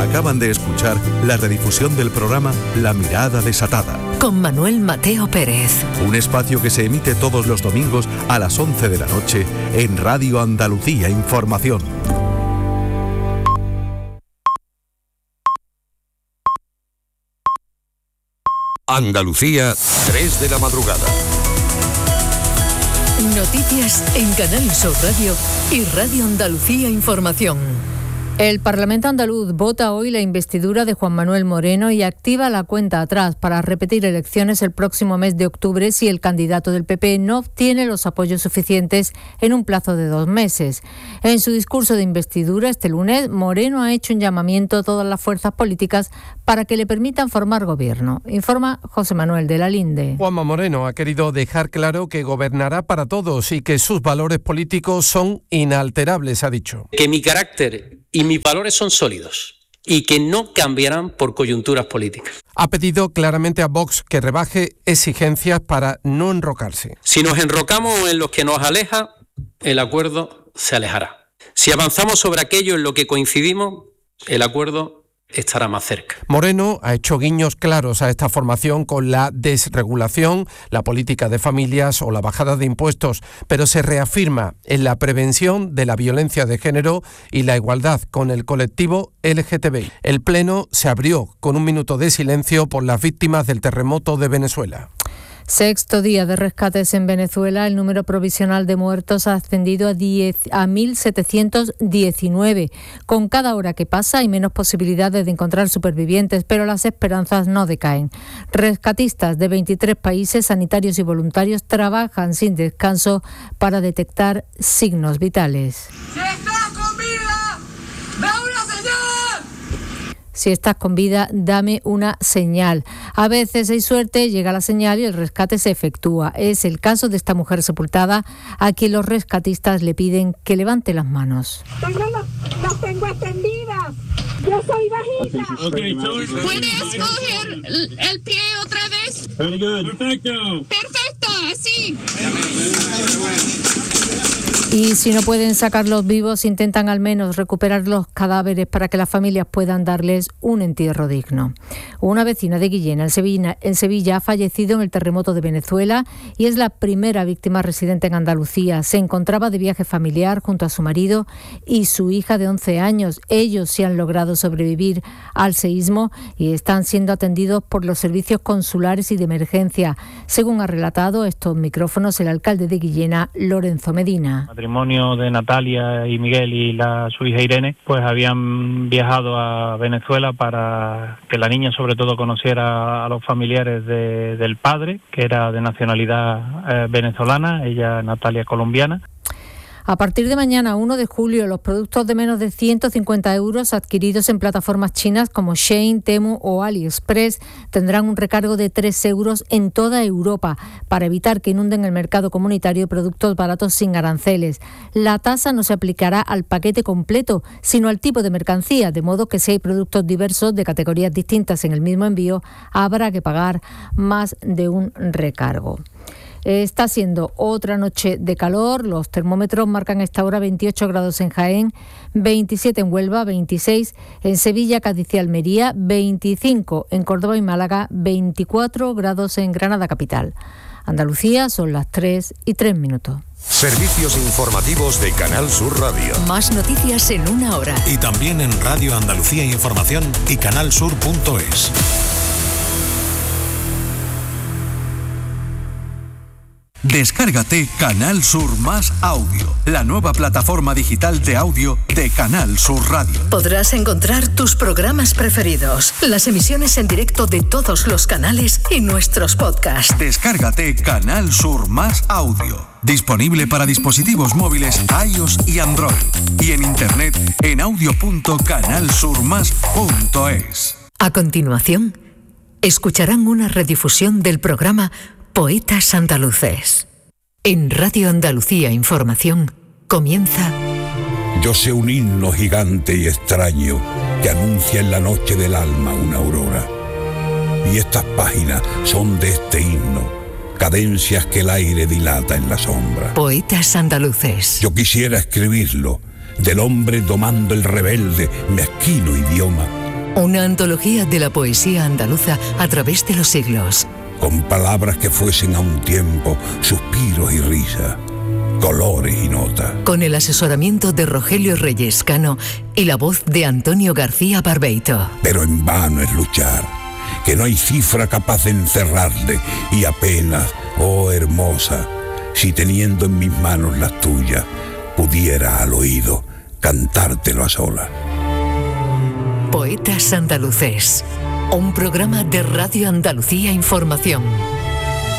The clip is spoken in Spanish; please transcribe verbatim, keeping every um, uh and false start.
Acaban de escuchar la redifusión del programa La Mirada Desatada, con Manuel Mateo Pérez. Un espacio que se emite todos los domingos a las once de la noche en Radio Andalucía Información. Andalucía, tres de la madrugada. Noticias en Canal Sur Radio y Radio Andalucía Información. El Parlamento andaluz vota hoy la investidura de Juan Manuel Moreno y activa la cuenta atrás para repetir elecciones el próximo mes de octubre si el candidato del P P no obtiene los apoyos suficientes en un plazo de dos meses. En su discurso de investidura este lunes, Moreno ha hecho un llamamiento a todas las fuerzas políticas para que le permitan formar gobierno. Informa José Manuel de la Linde. Juanma Moreno ha querido dejar claro que gobernará para todos y que sus valores políticos son inalterables, ha dicho. Que mi carácter y mis valores son sólidos y que no cambiarán por coyunturas políticas. Ha pedido claramente a Vox que rebaje exigencias para no enrocarse. Si nos enrocamos en lo que nos aleja, el acuerdo se alejará. Si avanzamos sobre aquello en lo que coincidimos, el acuerdo estará más cerca. Moreno ha hecho guiños claros a esta formación con la desregulación, la política de familias o la bajada de impuestos, pero se reafirma en la prevención de la violencia de género y la igualdad con el colectivo L G T B I. El Pleno se abrió con un minuto de silencio por las víctimas del terremoto de Venezuela. Sexto día de rescates en Venezuela. El número provisional de muertos ha ascendido a, diez, a mil setecientos diecinueve. Con cada hora que pasa hay menos posibilidades de encontrar supervivientes, pero las esperanzas no decaen. Rescatistas de veintitrés países, sanitarios y voluntarios, trabajan sin descanso para detectar signos vitales. ¡Si estás con vida, da una señal! Si estás con vida, dame una señal. A veces hay suerte, llega la señal y el rescate se efectúa. Es el caso de esta mujer sepultada a quien los rescatistas le piden que levante las manos. Tengo las, las tengo extendidas. Yo soy bajita. Okay, so ¿puedes coger el, el pie otra vez? Very good. Perfecto. Perfecto, así. Y si no pueden sacarlos vivos, intentan al menos recuperar los cadáveres para que las familias puedan darles un entierro digno. Una vecina de Guillena, en Sevilla, en Sevilla, ha fallecido en el terremoto de Venezuela y es la primera víctima residente en Andalucía. Se encontraba de viaje familiar junto a su marido y su hija de once años. Ellos sí han logrado sobrevivir al seísmo y están siendo atendidos por los servicios consulares y de emergencia. Según ha relatado estos micrófonos el alcalde de Guillena, Lorenzo Medina. El matrimonio de Natalia y Miguel y la, su hija Irene, pues habían viajado a Venezuela para que la niña sobre todo conociera a los familiares de, del padre, que era de nacionalidad eh, venezolana, ella Natalia colombiana. A partir de mañana, uno de julio, los productos de menos de ciento cincuenta euros adquiridos en plataformas chinas como Shein, Temu o AliExpress tendrán un recargo de tres euros en toda Europa para evitar que inunden el mercado comunitario productos baratos sin aranceles. La tasa no se aplicará al paquete completo, sino al tipo de mercancía, de modo que si hay productos diversos de categorías distintas en el mismo envío, habrá que pagar más de un recargo. Está siendo otra noche de calor. Los termómetros marcan a esta hora veintiocho grados en Jaén, veintisiete en Huelva, veintiséis en Sevilla, Cádiz y Almería, veinticinco en Córdoba y Málaga, veinticuatro grados en Granada capital. Andalucía, son las tres y tres minutos. Servicios informativos de Canal Sur Radio. Más noticias en una hora. Y también en Radio Andalucía Información y canal sur punto es. Descárgate Canal Sur Más Audio, la nueva plataforma digital de audio de Canal Sur Radio. Podrás encontrar tus programas preferidos, las emisiones en directo de todos los canales y nuestros podcasts. Descárgate Canal Sur Más Audio, disponible para dispositivos móviles iOS y Android, y en internet en audio punto canal sur más punto es. A continuación, escucharán una redifusión del programa Poetas Andaluces. En Radio Andalucía Información comienza... Yo sé un himno gigante y extraño que anuncia en la noche del alma una aurora. Y estas páginas son de este himno, cadencias que el aire dilata en la sombra. Poetas Andaluces. Yo quisiera escribirlo, del hombre domando el rebelde, mezquino idioma, Una antología de la poesía andaluza a través de los siglos. Con palabras que fuesen a un tiempo suspiros y risas, colores y notas. Con el asesoramiento de Rogelio Reyes Cano y la voz de Antonio García Barbeito. Pero en vano es luchar, que no hay cifra capaz de encerrarle, y apenas, oh hermosa, si teniendo en mis manos las tuyas, pudiera al oído cantártelo a solas. Poetas Andaluces, un programa de Radio Andalucía Información.